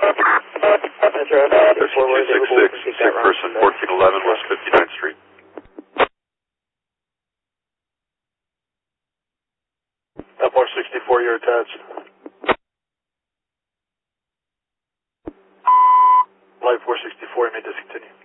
That's right. 3266, sick person, 1411 West 59th Street. F464, you're attached. Light 464, you may discontinue.